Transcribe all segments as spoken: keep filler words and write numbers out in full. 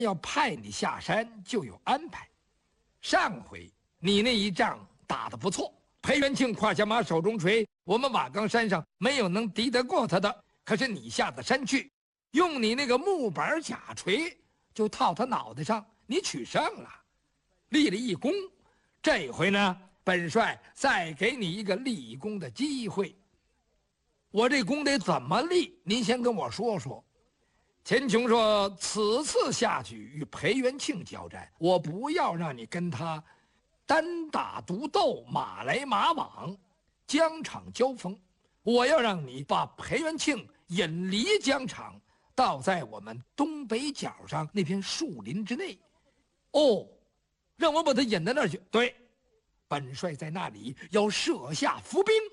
要派你下山就有安排。上回你那一仗打得不错，裴元庆胯下马手中锤，我们瓦岗山上没有能敌得过他的。可是你下得山去，用你那个木板假锤就套他脑袋上，你取胜了，立了一功。这回呢，本帅再给你一个立功的机会。我这功得怎么立？您先跟我说说。钱琼说：“此次下去与裴元庆交战，我不要让你跟他单打独斗，马来马往，疆场交锋。我要让你把裴元庆引离疆场，倒在我们东北角上那片树林之内。哦，让我把他引到那儿去。对，本帅在那里要设下伏兵。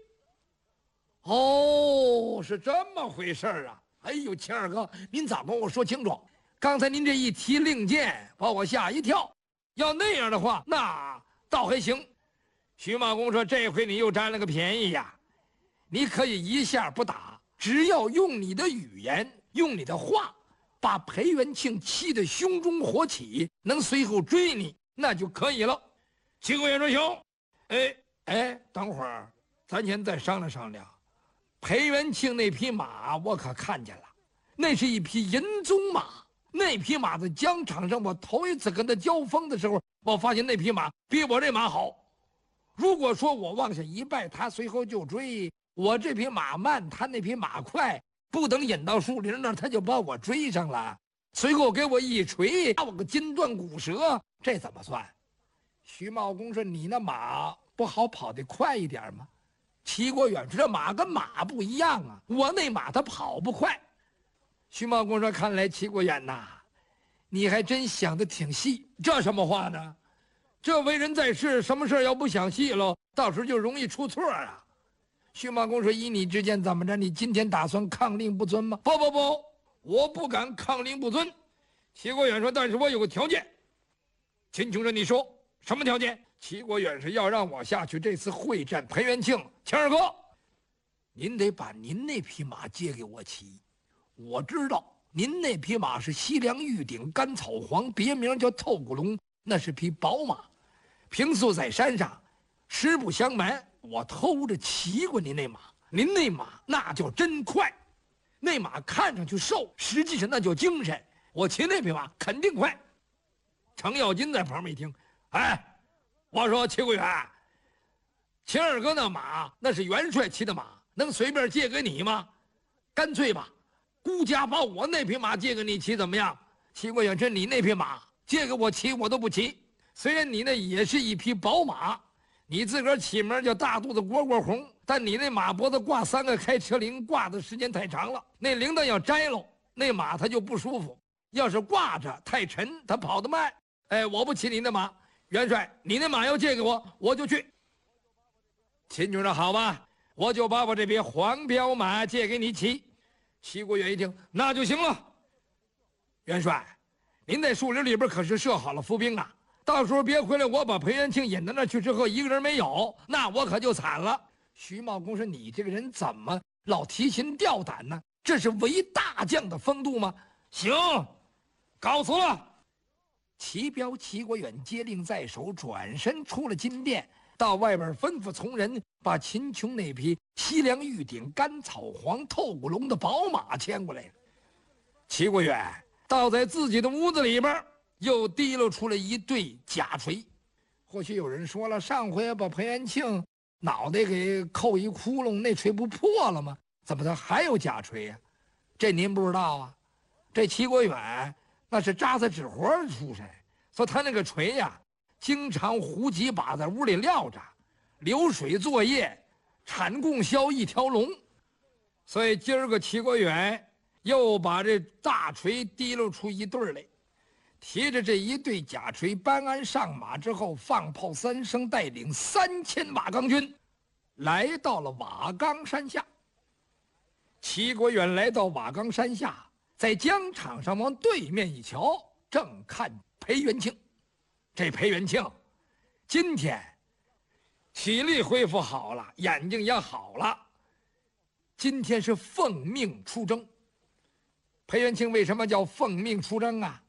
哦，是这么回事啊。哎呦，钱二哥，您早跟我说清楚！刚才您这一提令箭，把我吓一跳。要那样的话，那倒还行。”徐茂公说：“这回你又占了个便宜呀！你可以一下不打，只要用你的语言，用你的话，把裴元庆气得胸中火起，能随后追你，那就可以了。”齐国元说：“行。”哎哎，等会儿，咱先再商量商量。裴元庆那匹马我可看见了，那是一匹银鬃马。那匹马在疆场上，我头一次跟他交锋的时候，我发现那匹马比我这马好。如果说我往下一拜，他随后就追，我这匹马慢，他那匹马快，不等引到树林那儿，他就把我追上了，随后给我一锤，把我个筋断骨折，这怎么算？徐茂公说：“你那马不好跑得快一点吗？”齐国远说：“这马跟马不一样啊，我那马它跑不快。”徐茂公说：“看来齐国远呐，你还真想得挺细。这什么话呢？这为人在世，什么事要不想细喽，到时候就容易出错啊。”徐茂公说：“依你之见，怎么着？你今天打算抗令不遵吗？”“不不不，我不敢抗令不遵。”齐国远说：“但是我有个条件。”秦琼说：“你说什么条件？”齐国远是要让我下去这次会战裴元庆。钱二哥，您得把您那匹马借给我骑。我知道您那匹马是西凉玉鼎甘草黄，别名叫透骨龙，那是匹宝马。平素在山上，实不相瞒，我偷着骑过您那马。您那马那叫真快，那马看上去瘦，实际上那叫精神。我骑那匹马肯定快。程咬金在旁边一听，哎。我说齐国远，秦二哥那马那是元帅骑的马，能随便借给你吗？干脆吧，孤家把我那匹马借给你骑怎么样？齐国远说：“你那匹马借给我骑，我都不骑。虽然你那也是一匹宝马，你自个儿起名叫大肚子蝈蝈红，但你那马脖子挂三个开车铃，挂的时间太长了，那铃铛要摘喽，那马它就不舒服。要是挂着太沉，它跑得慢。哎，我不骑你那马。元帅，你那马要借给我，我就去。”秦琼说：“好吧，我就把我这匹黄骠马借给你骑。”齐国远一听，那就行了。元帅，您在树林里边可是设好了伏兵啊，到时候别回来，我把裴元庆引到那去之后，一个人没有，那我可就惨了。徐茂公说：“你这个人怎么老提心吊胆呢？这是为大将的风度吗？”行，告辞了。齐彪、齐国远接令在手，转身出了金殿，到外边吩咐从人把秦琼那匹西凉玉鼎甘草黄透骨龙的宝马牵过来了。齐国远倒在自己的屋子里边，又提溜出了一对假锤。或许有人说了，上回把裴元庆脑袋给扣一窟窿，那锤不破了吗？怎么他还有假锤呀？这您不知道啊？这齐国远那是扎在纸活出身，所以他那个锤呀，经常胡几把在屋里撂着，流水作业，产供销一条龙。所以今儿个齐国远又把这大锤提溜出一对来，提着这一对假锤搬鞍上马之后，放炮三声，带领三千瓦岗军来到了瓦岗山下。齐国远来到瓦岗山下，在疆场上往对面一瞧，正看裴元庆。这裴元庆今天体力恢复好了，眼睛也好了，今天是奉命出征。裴元庆为什么叫奉命出征啊？